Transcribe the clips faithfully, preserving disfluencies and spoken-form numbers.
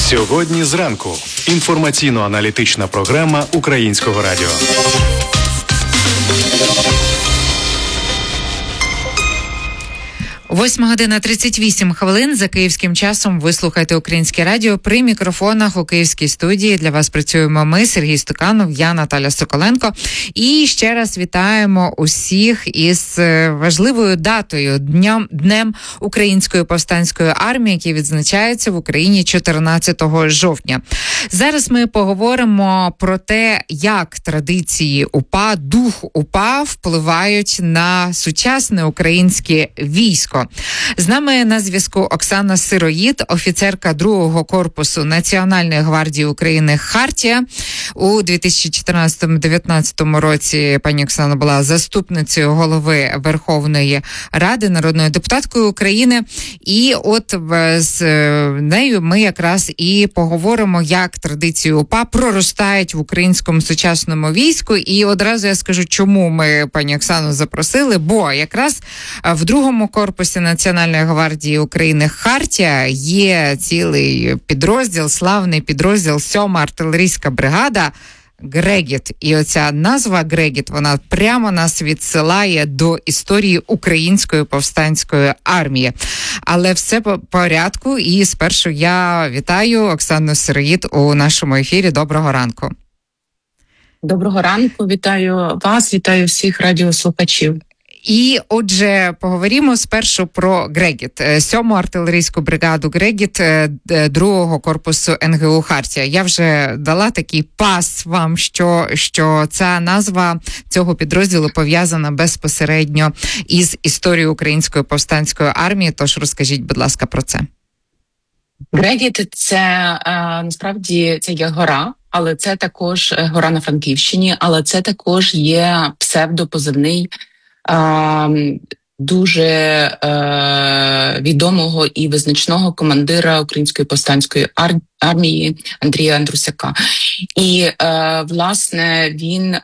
Сьогодні зранку. Інформаційно-аналітична програма Українського радіо. Восьма година тридцять вісім хвилин. За київським часом ви слухаєте Українське радіо. При мікрофонах у київській студії для вас працюємо ми, Сергій Стуканов, я Наталя Соколенко. І ще раз вітаємо усіх із важливою датою, днем, днем Української повстанської армії, який відзначається в Україні чотирнадцятого жовтня. Зараз ми поговоримо про те, як традиції УПА, дух УПА впливають на сучасне українське військо. З нами на зв'язку Оксана Сироїд, офіцерка другого корпусу Національної гвардії України «Хартія». У дві тисячі чотирнадцятому - дев'ятнадцятому році пані Оксана була заступницею голови Верховної Ради, народною депутаткою України. І от з нею ми якраз і поговоримо, як традиції УПА проростають в українському сучасному війську. І одразу я скажу, чому ми пані Оксану запросили, бо якраз в другому корпусі Національної гвардії України «Хартія» є цілий підрозділ, славний підрозділ сьома артилерійська бригада «Грегіт». І оця назва «Грегіт», вона прямо нас відсилає до історії української повстанської армії. Але все по порядку, і спершу я вітаю Оксану Сироїд у нашому ефірі. Доброго ранку. Доброго ранку, вітаю вас, вітаю всіх радіослухачів. І, отже, поговоримо спершу про «Грегіт», сьому артилерійську бригаду «Грегіт» другого корпусу ен ге у «Хартія». Я вже дала такий пас вам, що, що ця назва цього підрозділу пов'язана безпосередньо із історією української повстанської армії, тож розкажіть, будь ласка, про це. «Грегіт» – це, насправді, це є гора, але це також гора на Франківщині, але це також є псевдопозивний Uh, дуже uh, відомого і визначного командира Української повстанської ар- армії Андрія Андрусяка. І, uh, власне, він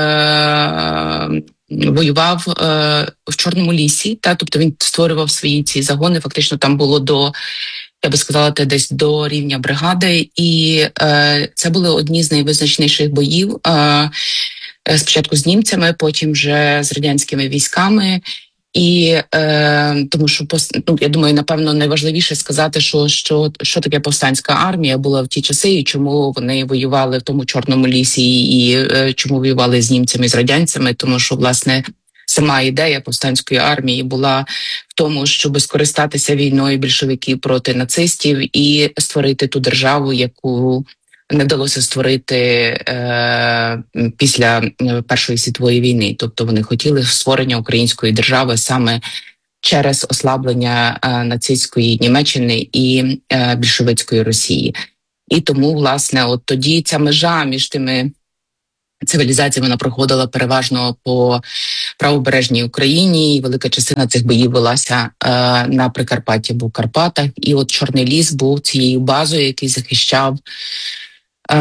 uh, воював uh, в Чорному лісі, та, тобто він створював свої ці загони, фактично там було до, я би сказала, десь до рівня бригади, і uh, це були одні з найвизначніших боїв, uh, спочатку з німцями, потім вже з радянськими військами. І е, тому що, ну, я думаю, напевно, найважливіше сказати, що, що, що таке повстанська армія була в ті часи, і чому вони воювали в тому Чорному лісі, і е, чому воювали з німцями, з радянцями, тому що, власне, сама ідея повстанської армії була в тому, щоб скористатися війною більшовиків проти нацистів і створити ту державу, яку не вдалося створити е, після Першої світової війни. Тобто вони хотіли створення української держави саме через ослаблення е, нацистської Німеччини і е, більшовицької Росії. І тому, власне, от тоді ця межа між тими цивілізаціями, вона проходила переважно по правобережній Україні, і велика частина цих боїв велася е, на Прикарпатті або Карпатах. І от Чорний ліс був цією базою, який захищав Е,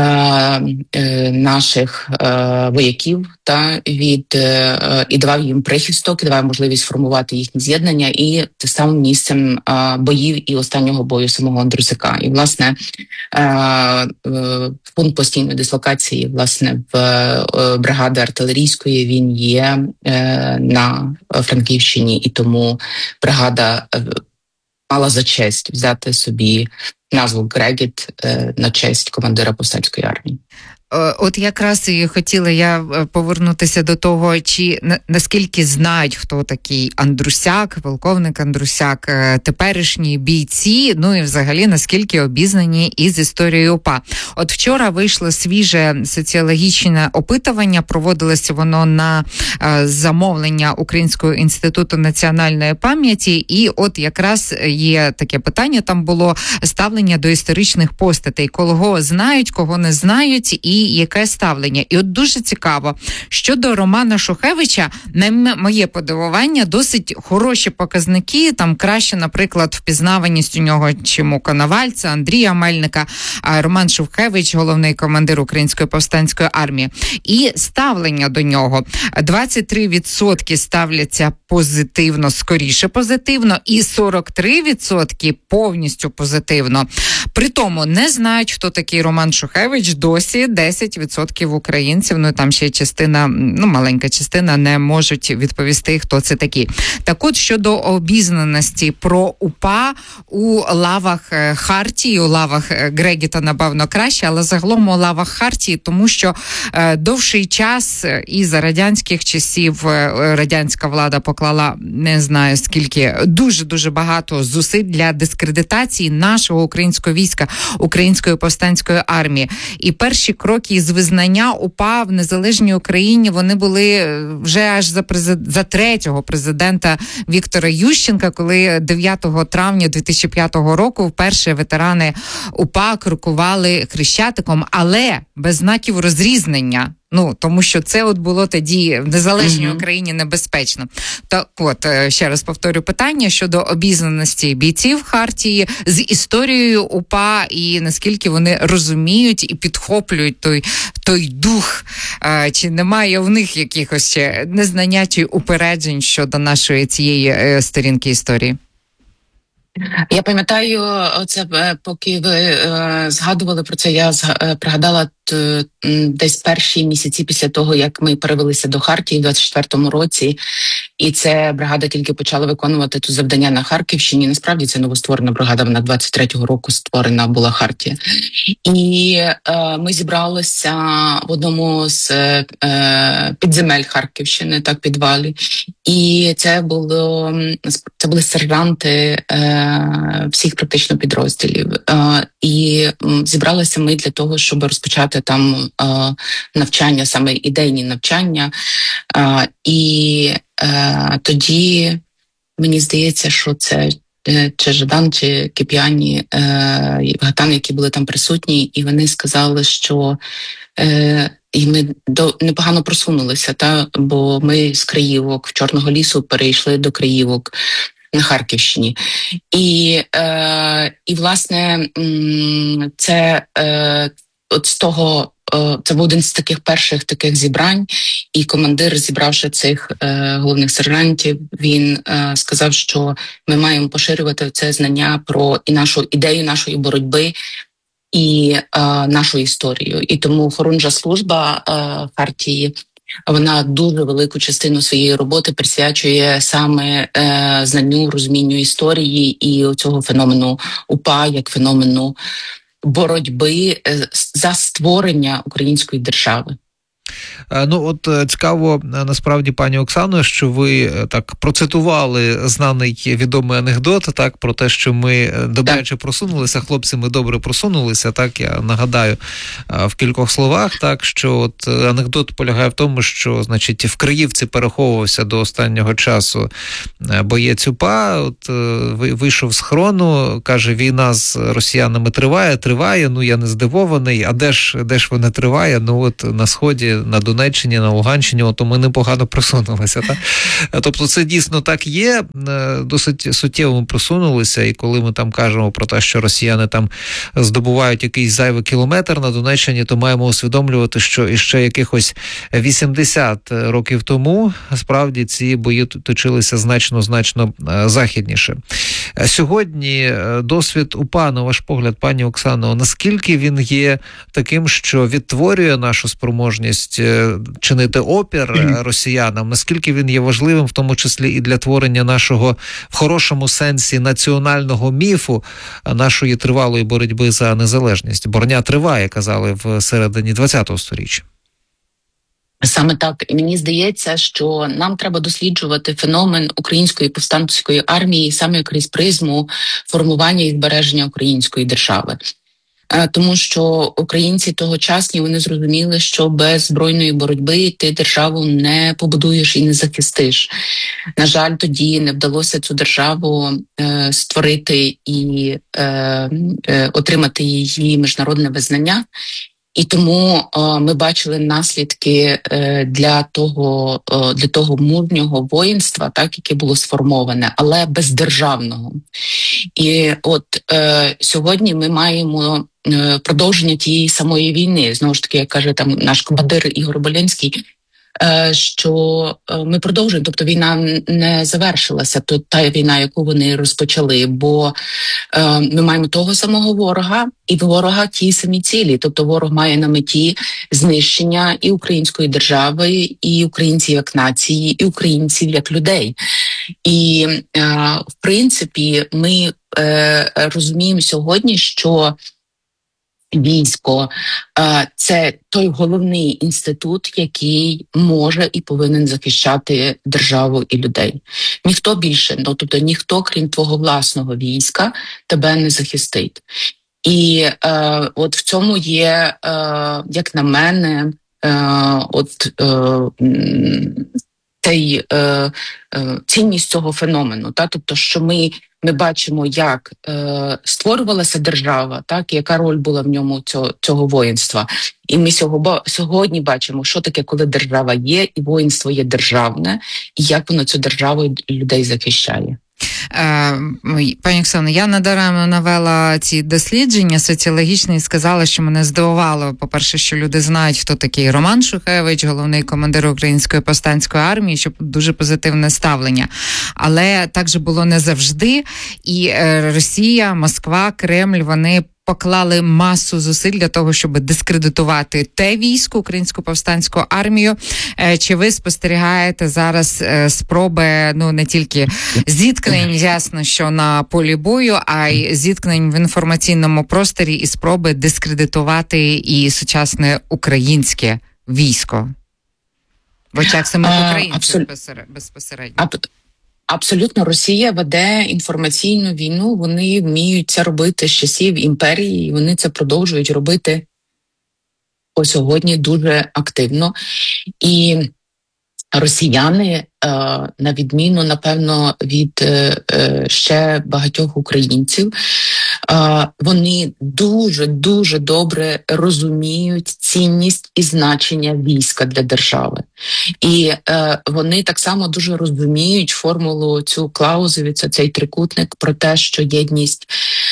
е, наших е, вояків та від е, і давав їм прихисток, і давав можливість формувати їхні з'єднання, і це самим місцем е, боїв і останнього бою самого Андрусяка. І, власне, е, е, пункт постійної дислокації, власне, в е, бригади артилерійської, він є е, на Франківщині, і тому бригада е, мала за честь взяти собі назву «Грегіт» на честь командира повстанської армії. От якраз і хотіла я повернутися до того, чи наскільки знають, хто такий Андрусяк, полковник Андрусяк, теперішні бійці, ну і взагалі наскільки обізнані із історією УПА. От вчора вийшло свіже соціологічне опитування, проводилося воно на замовлення Українського інституту національної пам'яті, і от якраз є таке питання, там було ставлення до історичних постатей, кого знають, кого не знають, і і яке ставлення. І от дуже цікаво, щодо Романа Шухевича, на моє подивування, досить хороші показники, там краще, наприклад, впізнаваність у нього, чим у Коновальця, Андрія Мельника, а Роман Шухевич, головний командир Української повстанської армії. І ставлення до нього. двадцять три відсотки ставляться позитивно, скоріше позитивно, і сорок три відсотки повністю позитивно. При тому не знають, хто такий Роман Шухевич, досі десять відсотків українців, ну там ще частина, ну маленька частина, не можуть відповісти, хто це такий. Так от, щодо обізнаності про УПА у лавах Хартії, у лавах Грегіта, напевно, краще, але загалом у лавах Хартії, тому що е, довший час і за радянських часів е, радянська влада поклала, не знаю скільки, дуже-дуже багато зусиль для дискредитації нашого українського війська, Української повстанської армії. І перші кроки із визнання УПА в незалежній Україні, вони були вже аж за, презид... за третього президента Віктора Ющенка, коли дев'ятого травня дві тисячі п'ятого року вперше ветерани УПА крокували Хрещатиком, але без знаків розрізнення. Ну, тому що це от було тоді в незалежній uh-huh. Україні небезпечно. Так от, ще раз повторю питання щодо обізнаності бійців Хартії з історією УПА і наскільки вони розуміють і підхоплюють той, той дух. Чи немає в них якихось ще незнання чи упереджень щодо нашої цієї сторінки історії? Я пам'ятаю, оце поки ви е, згадували про це, я зг... пригадала т, десь перші місяці після того, як ми перевелися до Хартії в двадцять четвертому році, і це бригада тільки почала виконувати тут завдання на Харківщині. Насправді це новостворена бригада, вона двадцять третього року створена була Хартія. І е, ми зібралися в одному з е, підземель Харківщини, так, підвалі. І це було це були сержанти е, всіх практично підрозділів. Е, і зібралися ми для того, щоб розпочати там е, навчання, саме ідейні навчання. Е, і е, тоді мені здається, що це чи Жадан, чи Кип'яні, е, Гатан, які були там присутні, і вони сказали, що е, і ми до непогано просунулися, та бо ми з Криївок в Чорного лісу перейшли до Криївок на Харківщині. І, е, і власне, це е, от з того. Це був один з таких перших таких зібрань, і командир, зібравши цих е, головних сержантів, він е, сказав, що ми маємо поширювати це знання про і нашу ідею нашої боротьби, і е, нашу історію. І тому Хорунжа служба е, Хартії, вона дуже велику частину своєї роботи присвячує саме е, знанню, розумінню історії і цього феномену УПА, як феномену боротьби за створення української держави. Ну, от цікаво, насправді, пані Оксано, що ви так процитували знаний відомий анекдот, так, про те, що ми добряче просунулися, хлопці, ми добре просунулися, так, я нагадаю в кількох словах, так, що от анекдот полягає в тому, що, значить, в Криївці переховувався до останнього часу боєць УПА, от вийшов з хрону, каже, війна з росіянами триває, триває, ну, я не здивований, а де ж, де ж вона триває? Ну, от на Сході, на Донеччині, на Луганщині, то ми непогано просунулися. Так? Тобто це дійсно так є, досить суттєво ми просунулися, і коли ми там кажемо про те, що росіяни там здобувають якийсь зайвий кілометр на Донеччині, то маємо усвідомлювати, що іще якихось вісімдесят років тому справді ці бої точилися значно-значно західніше. Сьогодні досвід УПА, на ваш погляд, пані Оксано, наскільки він є таким, що відтворює нашу спроможність чинити опір росіянам, наскільки він є важливим, в тому числі і для творення нашого, в хорошому сенсі, національного міфу, нашої тривалої боротьби за незалежність. Боротьба триває, казали в середині ХХ сторіччя. Саме так. І мені здається, що нам треба досліджувати феномен української повстанської армії саме крізь призму формування і збереження української держави. Тому що українці тогочасні, вони зрозуміли, що без збройної боротьби ти державу не побудуєш і не захистиш. На жаль, тоді не вдалося цю державу е, створити і е, е, отримати її міжнародне визнання. І тому е, ми бачили наслідки е, для того, е, для того мужнього воїнства, так, яке було сформоване, але бездержавного. І от е, сьогодні ми маємо е, продовження тієї самої війни. Знову ж таки, як каже там наш командир Ігор Болінський, е, що е, ми продовжуємо, тобто війна не завершилася, то та війна, яку вони розпочали, бо е, ми маємо того самого ворога, і ворога ті самі цілі. Тобто ворог має на меті знищення і української держави, і українців як нації, і українців як людей. І, е, в принципі, ми е, розуміємо сьогодні, що військо е, – це той головний інститут, який може і повинен захищати державу і людей. Ніхто більше, ну, тобто ніхто, крім твого власного війська, тебе не захистить. І е, от в цьому є, е, як на мене, е, от е, цей, е, е, цінність цього феномену. Та? Тобто, що ми, ми бачимо, як е, створювалася держава, так? Яка роль була в ньому цього, цього воїнства. І ми сього, сьогодні бачимо, що таке, коли держава є, і воїнство є державне, і як воно цю державу і людей захищає. Пані Оксано, я надаремно навела ці дослідження соціологічні і сказала, що мене здивувало, по-перше, що люди знають, хто такий Роман Шухевич, головний командир Української повстанської армії, що дуже позитивне ставлення. Але так же було не завжди, і Росія, Москва, Кремль, вони поклали масу зусиль для того, щоб дискредитувати те військо, Українську повстанську армію. Чи ви спостерігаєте зараз спроби, ну, не тільки зіткнень, ясно, що на полі бою, а й зіткнень в інформаційному просторі і спроби дискредитувати і сучасне українське військо? В очах самих українців Абсолют... безпосередньо. Абсолютно, Росія веде інформаційну війну, вони вміють це робити з часів імперії, і вони це продовжують робити по сьогодні дуже активно. І росіяни, на відміну, напевно, від ще багатьох українців, вони дуже-дуже добре розуміють цінність і значення війська для держави. І вони так само дуже розуміють формулу, цю клаузу, цей трикутник про те, що єдність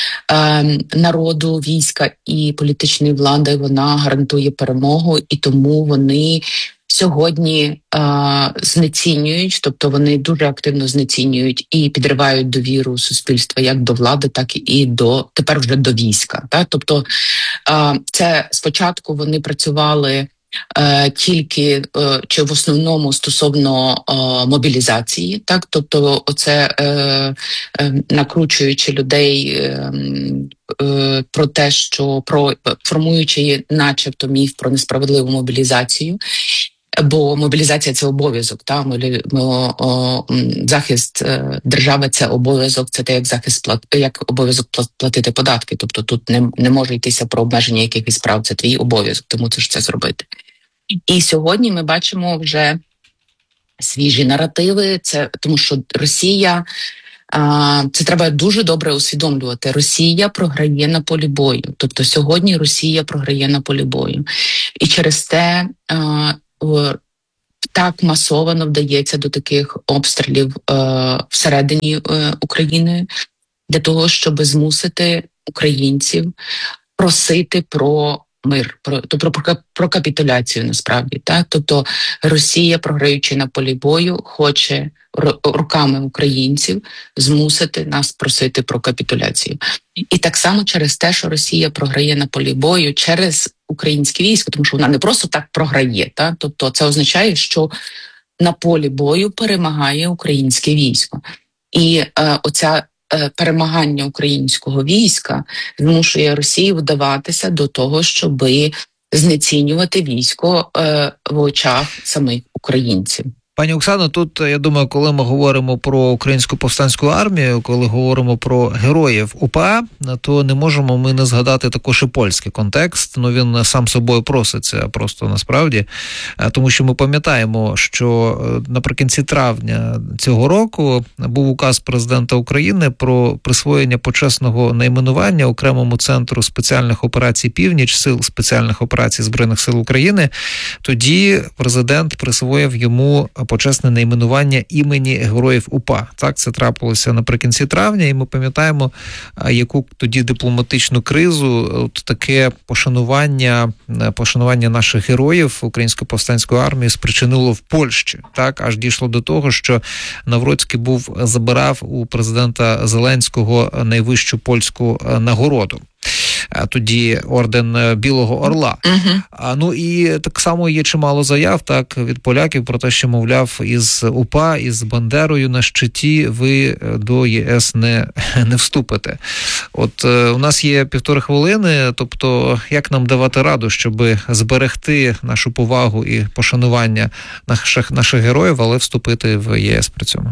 народу, війська і політичної влади, вона гарантує перемогу, і тому вони сьогодні е, знецінюють, тобто вони дуже активно знецінюють і підривають довіру суспільства як до влади, так і до тепер вже до війська. Так? Тобто е, це спочатку вони працювали е, тільки е, чи в основному стосовно е, мобілізації, так, тобто оце е, е, накручуючи людей е, е, про те, що про формуючи, начебто, міф про несправедливу мобілізацію. Бо мобілізація – це обов'язок, та? Ми, ми, о, о, захист е, держави – це обов'язок, це те, як захист плат, як обов'язок платити податки. Тобто тут не, не може йтися про обмеження якихось прав, це твій обов'язок, тому це ж це зробити. І сьогодні ми бачимо вже свіжі наративи, це тому що Росія, а, це треба дуже добре усвідомлювати, Росія програє на полі бою. Тобто сьогодні Росія програє на полі бою. І через те а, так масовано вдається до таких обстрілів е, всередині е, України для того, щоб змусити українців просити про мир, про, тобто про, про капітуляцію насправді. Так? Тобто Росія, програючи на полі бою, хоче руками українців змусити нас просити про капітуляцію. І так само через те, що Росія програє на полі бою, через українське військо, тому що вона не просто так програє, та? Тобто це означає, що на полі бою перемагає українське військо. І е, оця е, перемагання українського війська змушує Росію вдаватися до того, щоби знецінювати військо е, в очах самих українців. Пані Оксано, тут, я думаю, коли ми говоримо про Українську повстанську армію, коли говоримо про героїв УПА, то не можемо ми не згадати також і польський контекст. Ну, він сам собою проситься просто насправді, тому що ми пам'ятаємо, що наприкінці травня цього року був указ президента України про присвоєння почесного найменування окремому центру спеціальних операцій «Північ» Сил спеціальних операцій Збройних сил України. Тоді президент присвоїв йому почесне найменування імені героїв УПА. Так, це трапилося наприкінці травня, і ми пам'ятаємо, яку тоді дипломатичну кризу от таке пошанування, пошанування наших героїв Української повстанської армії спричинило в Польщі. Так, аж дійшло до того, що Навроцький був забирав у президента Зеленського найвищу польську нагороду. Тоді орден Білого Орла. Uh-huh. А, ну і так само є чимало заяв так від поляків про те, що, мовляв, із УПА, із Бандерою на щиті ви до ЄС не, не вступите. От е, у нас є півтори хвилини, тобто як нам давати раду, щоб зберегти нашу повагу і пошанування наших, наших героїв, але вступити в ЄС при цьому?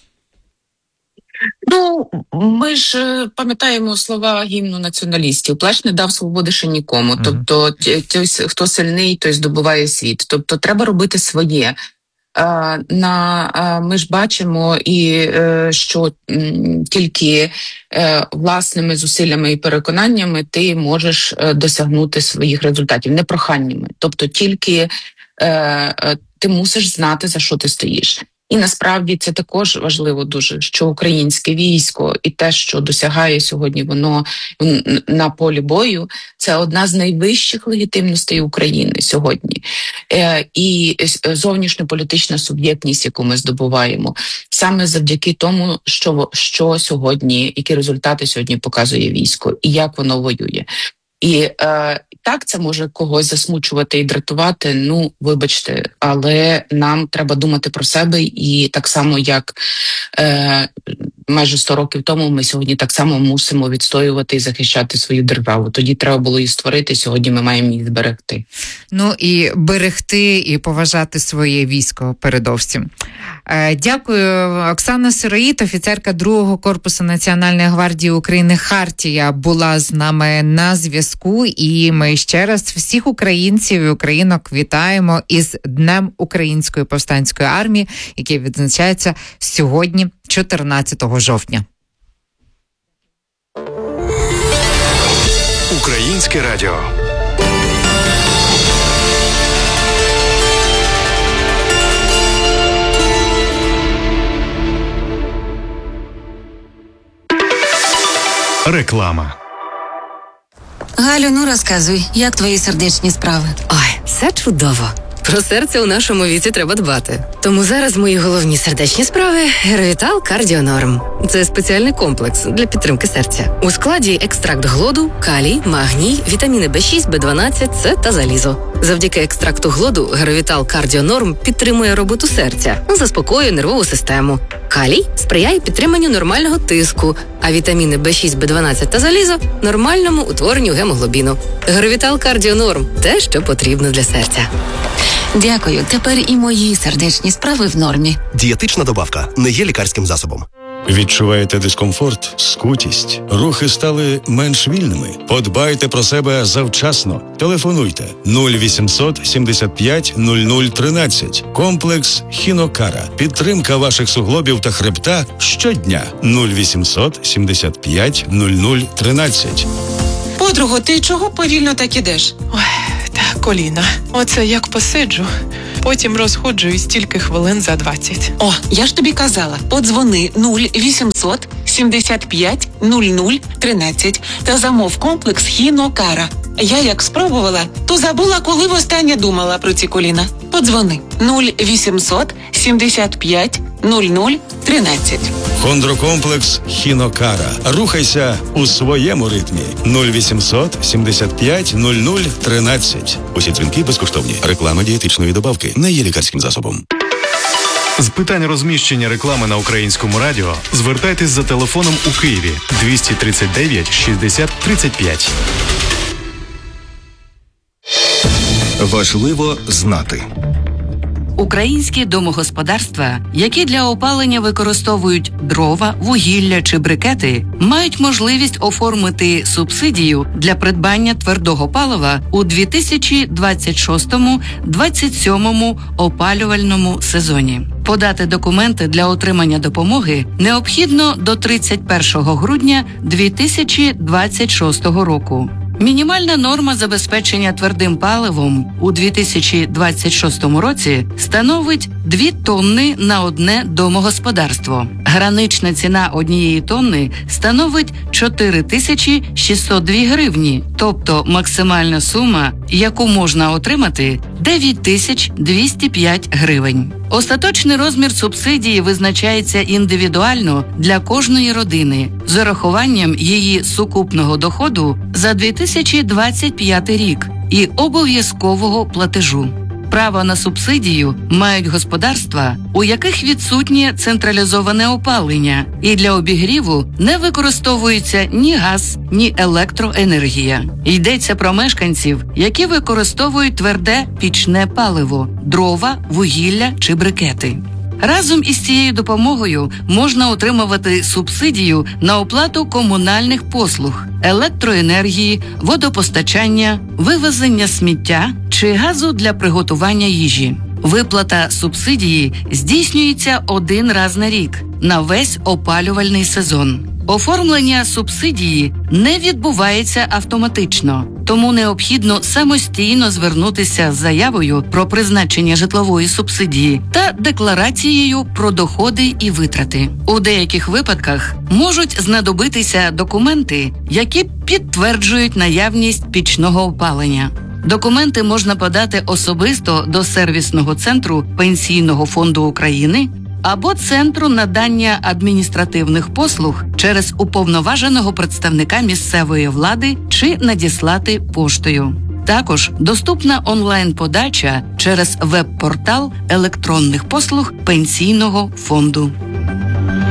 Ну, ми ж пам'ятаємо слова гімну націоналістів. Плащ не дав свободи ще нікому. Mm-hmm. Тобто, той, хто сильний, той здобуває світ. Тобто, треба робити своє. А, на, а, ми ж бачимо, і що м, тільки е, власними зусиллями і переконаннями ти можеш досягнути своїх результатів, не проханнями. Тобто, тільки е, ти мусиш знати, за що ти стоїш. І насправді це також важливо дуже, що українське військо і те, що досягає сьогодні воно на полі бою, це одна з найвищих легітимностей України сьогодні. Е, і зовнішньополітична суб'єктність, яку ми здобуваємо, саме завдяки тому, що, що сьогодні, які результати сьогодні показує військо і як воно воює. І е, так, це може когось засмучувати і дратувати, ну, вибачте, але нам треба думати про себе, і так само, як е, майже сто років тому, ми сьогодні так само мусимо відстоювати і захищати свою державу. Тоді треба було її створити, сьогодні ми маємо її зберегти. Ну, і берегти, і поважати своє військо передовсім. Е, дякую. Оксана Сироїд, офіцерка другого корпусу Національної гвардії України «Хартія», була з нами на зв'язку, і ми ще раз всіх українців і українок вітаємо із Днем Української повстанської армії, який відзначається сьогодні, чотирнадцятого жовтня. Українське радіо. Реклама. Галю, ну розказуй, як твої сердечні справи? Ой, все чудово. Про серце у нашому віці треба дбати. Тому зараз мої головні сердечні справи – Геровітал Кардіонорм. Це спеціальний комплекс для підтримки серця. У складі екстракт глоду, калій, магній, вітаміни Б шість, Б дванадцять, С та залізо. Завдяки екстракту глоду Геровітал Кардіонорм підтримує роботу серця, заспокоює нервову систему. Калій сприяє підтриманню нормального тиску, а вітаміни Б шість, Б дванадцять та залізо – нормальному утворенню гемоглобіну. Геровітал Кардіонорм – те, що потрібно для серця. Дякую, тепер і мої сердечні справи в нормі. Дієтична добавка не є лікарським засобом. Відчуваєте дискомфорт, скутість? Рухи стали менш вільними? Подбайте про себе завчасно. Телефонуйте нуль вісімсот сімдесят п'ять нуль нуль тринадцять. Комплекс Хінокара. Підтримка ваших суглобів та хребта щодня. нуль вісімсот сімдесят п'ять нуль нуль тринадцять. Подруго, ти чого повільно так ідеш? Ой, та коліна. Оце як посиджу. Потім розходжуюсь тільки хвилин за двадцять. О, я ж тобі казала, подзвони нуль вісімсот сімдесят п'ять нуль нуль тринадцять та замов комплекс Хінокара. Я як спробувала, то забула, коли востаннє думала про ці коліна. Подзвони нуль вісімсот сімдесят п'ять нуль нуль тринадцять. Хондрокомплекс Хінокара. Рухайся у своєму ритмі. нуль вісімсот сімдесят п'ять нуль нуль тринадцять. Усі дзвінки безкоштовні. Реклама дієтичної добавки не є лікарським засобом. З питань розміщення реклами на Українському радіо звертайтесь за телефоном у Києві двісті тридцять дев'ять шістдесят тридцять п'ять. Важливо знати. Українські домогосподарства, які для опалення використовують дрова, вугілля чи брикети, мають можливість оформити субсидію для придбання твердого палива у дві тисячі двадцять шостому - двадцять сьомому опалювальному сезоні. Подати документи для отримання допомоги необхідно до тридцять першого грудня дві тисячі двадцять шостого року. Мінімальна норма забезпечення твердим паливом у дві тисячі двадцять шостому році становить дві тонни на одне домогосподарство. Гранична ціна однієї тонни становить чотири тисячі шістсот дві гривні, тобто максимальна сума, яку можна отримати – дев'ять тисяч двісті п'ять гривень. Остаточний розмір субсидії визначається індивідуально для кожної родини з урахуванням її сукупного доходу за дві тисячі двадцять п'ятий рік і обов'язкового платежу. Право на субсидію мають господарства, у яких відсутнє централізоване опалення, і для обігріву не використовується ні газ, ні електроенергія. Йдеться про мешканців, які використовують тверде пічне паливо, дрова, вугілля чи брикети. Разом із цією допомогою можна отримувати субсидію на оплату комунальних послуг, електроенергії, водопостачання, вивезення сміття чи газу для приготування їжі. Виплата субсидії здійснюється один раз на рік, на весь опалювальний сезон. Оформлення субсидії не відбувається автоматично, тому необхідно самостійно звернутися з заявою про призначення житлової субсидії та декларацією про доходи і витрати. У деяких випадках можуть знадобитися документи, які підтверджують наявність пічного опалення. Документи можна подати особисто до сервісного центру Пенсійного фонду України або Центру надання адміністративних послуг через уповноваженого представника місцевої влади чи надіслати поштою. Також доступна онлайн-подача через веб-портал електронних послуг Пенсійного фонду.